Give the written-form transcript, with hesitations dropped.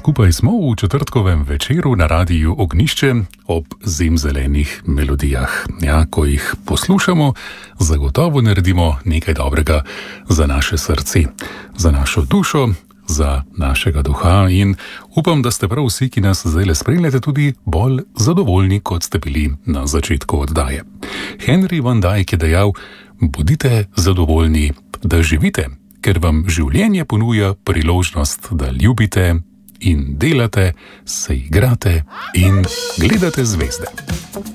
Skupaj smo v četrtkovem večeru na radiju Ognjišče ob zimzelenih melodijah. Ja, ko jih poslušamo, zagotovo naredimo nekaj dobrega za naše srce, za našo dušo, za našega duha in upam, da ste prav vsi, ki nas zdaj spremljate, tudi bolj zadovoljni, kot ste bili na začetku oddaje. Henry Van Dyke je dejal: bodite zadovoljni, da živite, ker vam življenje ponuja priložnost, da ljubite in delate, se igrate in gledate zvezde.